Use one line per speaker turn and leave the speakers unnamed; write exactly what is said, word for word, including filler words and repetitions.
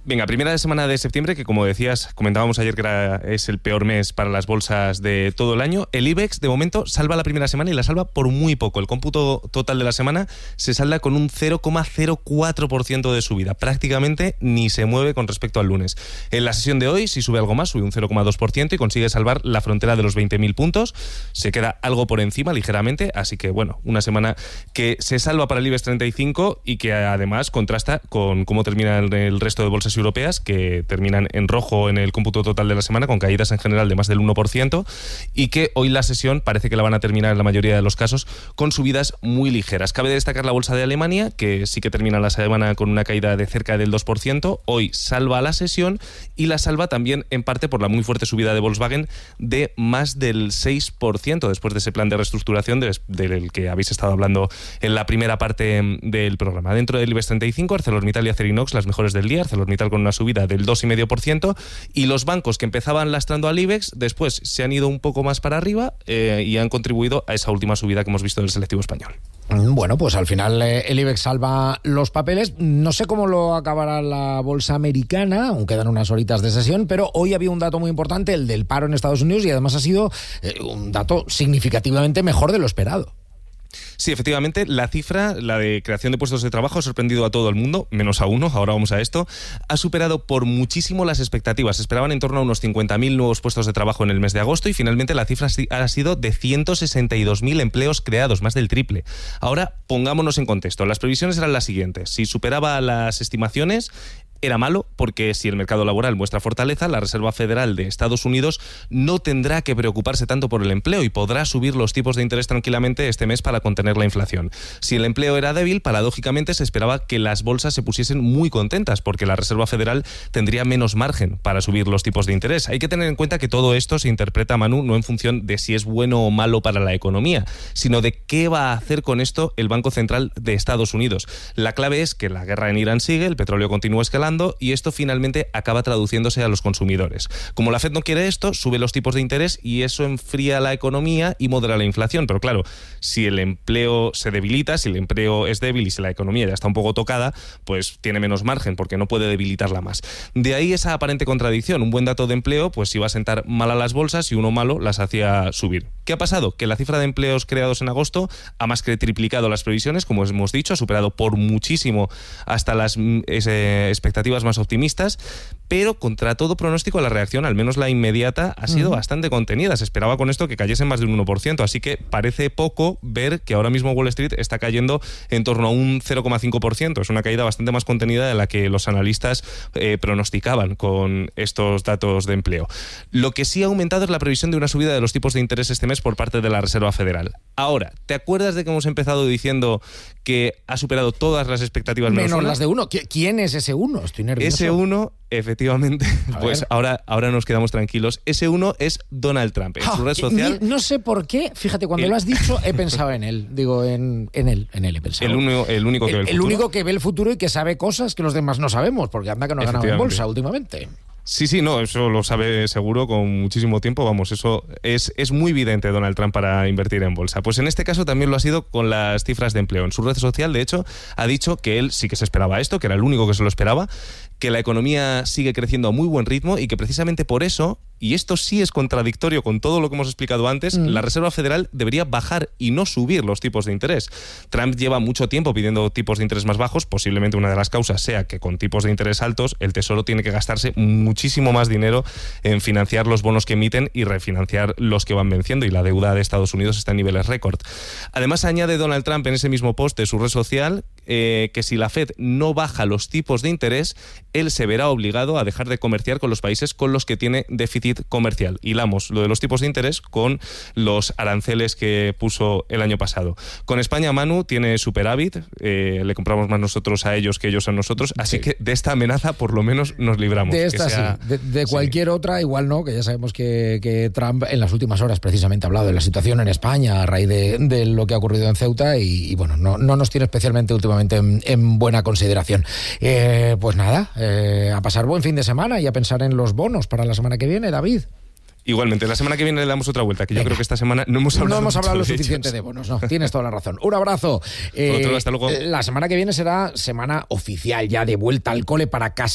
Venga, primera semana de septiembre, que como decías, comentábamos ayer que era, es el peor mes para las bolsas de todo el año. El IBEX, de momento, salva la primera semana y la salva por muy poco. El cómputo total de la semana se salda con un cero coma cero cuatro por ciento de subida. Prácticamente ni se mueve con respecto al lunes. En la sesión de hoy, si sube algo más, sube un cero coma dos por ciento y consigue salvar la frontera de los veinte mil puntos. Se queda algo por encima, ligeramente, así que, bueno, una semana que se salva para el IBEX treinta y cinco y que además contrasta con cómo termina el, el resto de bolsas europeas, que terminan en rojo en el cómputo total de la semana, con caídas en general de más del uno por ciento, y que hoy la sesión parece que la van a terminar en la mayoría de los casos con subidas muy ligeras. Cabe destacar la bolsa de Alemania, que sí que termina la semana con una caída de cerca del dos por ciento, hoy salva la sesión y la salva también en parte por la muy fuerte subida de Volkswagen de más del seis por ciento después de ese plan de reestructuración del, del que habéis estado hablando en la primera parte del programa. Dentro del IBEX treinta y cinco, ArcelorMittal y Acerinox, las mejores del día. ArcelorMittal con una subida del dos coma cinco por ciento, y los bancos que empezaban lastrando al IBEX después se han ido un poco más para arriba eh, y han contribuido a esa última subida que hemos visto del selectivo español.
Bueno, pues al final eh, el IBEX salva los papeles. No sé cómo lo acabará la bolsa americana, aún quedan unas horitas de sesión, pero hoy había un dato muy importante, el del paro en Estados Unidos, y además ha sido eh, un dato significativamente mejor de lo esperado.
Sí, efectivamente, la cifra, la de creación de puestos de trabajo, ha sorprendido a todo el mundo, menos a uno, ahora vamos a esto. Ha superado por muchísimo las expectativas. Se esperaban en torno a unos cincuenta mil nuevos puestos de trabajo en el mes de agosto y finalmente la cifra ha sido de ciento sesenta y dos mil empleos creados, más del triple. Ahora, pongámonos en contexto. Las previsiones eran las siguientes. Si superaba las estimaciones, era malo, porque si el mercado laboral muestra fortaleza, la Reserva Federal de Estados Unidos no tendrá que preocuparse tanto por el empleo y podrá subir los tipos de interés tranquilamente este mes para contener la inflación. Si el empleo era débil, paradójicamente se esperaba que las bolsas se pusiesen muy contentas, porque la Reserva Federal tendría menos margen para subir los tipos de interés. Hay que tener en cuenta que todo esto se interpreta, Manu, no en función de si es bueno o malo para la economía, sino de qué va a hacer con esto el Banco Central de Estados Unidos. La clave es que la guerra en Irán sigue, el petróleo continúa escalando, y esto finalmente acaba traduciéndose a los consumidores. Como la Fed no quiere esto, sube los tipos de interés y eso enfría la economía y modera la inflación. Pero claro, si el empleo se debilita, si el empleo es débil y si la economía ya está un poco tocada, pues tiene menos margen porque no puede debilitarla más. De ahí esa aparente contradicción. Un buen dato de empleo pues iba a sentar mal a las bolsas y uno malo las hacía subir. ¿Qué ha pasado? Que la cifra de empleos creados en agosto ha más que triplicado las previsiones, como hemos dicho, ha superado por muchísimo hasta las eh, expectativas más optimistas, pero contra todo pronóstico la reacción, al menos la inmediata, ha sido uh-huh. bastante contenida. Se esperaba con esto que cayese más de un uno por ciento, así que parece poco ver que ahora mismo Wall Street está cayendo en torno a un cero coma cinco por ciento. Es una caída bastante más contenida de la que los analistas eh, pronosticaban con estos datos de empleo. Lo que sí ha aumentado es la previsión de una subida de los tipos de interés este mes por parte de la Reserva Federal. Ahora, ¿te acuerdas de que hemos empezado diciendo que ha superado todas las expectativas menos,
menos
una?
las de uno? ¿Quién es ese uno? Estoy nervioso.
Ese uno, efectivamente, pues ahora, ahora nos quedamos tranquilos. Ese uno es Donald Trump. En
oh,
su red social...
Ni, no sé por qué, fíjate, cuando
el,
lo has dicho he pensado en él. Digo, en, en él, en él he pensado.
El, uno, el único que
el,
ve el,
el
futuro.
único que ve el futuro y que sabe cosas que los demás no sabemos, porque anda que no ha ganado en bolsa últimamente.
Sí, sí, no, eso lo sabe seguro con muchísimo tiempo, vamos, eso es, es muy evidente Donald Trump para invertir en bolsa. Pues en este caso también lo ha sido con las cifras de empleo. En su red social, de hecho, ha dicho que él sí que se esperaba esto, que era el único que se lo esperaba, que la economía sigue creciendo a muy buen ritmo y que precisamente por eso, y esto sí es contradictorio con todo lo que hemos explicado antes, mm. la Reserva Federal debería bajar y no subir los tipos de interés. Trump lleva mucho tiempo pidiendo tipos de interés más bajos, posiblemente una de las causas sea que con tipos de interés altos el Tesoro tiene que gastarse muchísimo más dinero en financiar los bonos que emiten y refinanciar los que van venciendo, y la deuda de Estados Unidos está en niveles récord. Además, añade Donald Trump en ese mismo post de su red social eh, que si la Fed no baja los tipos de interés, él se verá obligado a dejar de comerciar con los países con los que tiene déficit comercial. Hilamos lo de los tipos de interés con los aranceles que puso el año pasado. Con España, Manu tiene superávit, eh, le compramos más nosotros a ellos que ellos a nosotros, así sí. que de esta amenaza por lo menos nos libramos.
De esta sea, sí, de, de cualquier sí. otra igual no, que ya sabemos que, que Trump en las últimas horas precisamente ha hablado de la situación en España a raíz de, de lo que ha ocurrido en Ceuta y, y bueno, no, no nos tiene especialmente últimamente en, en buena consideración. Eh, pues nada, eh, a pasar buen fin de semana y a pensar en los bonos para la semana que viene, David.
Igualmente, la semana que viene le damos otra vuelta, que Venga. yo creo que esta semana no hemos hablado,
no hemos hablado lo
de
suficiente
ellos.
de bonos, no, tienes toda la razón. Un abrazo.
Eh, Otro, hasta luego.
La semana que viene será semana oficial ya de vuelta al cole para casi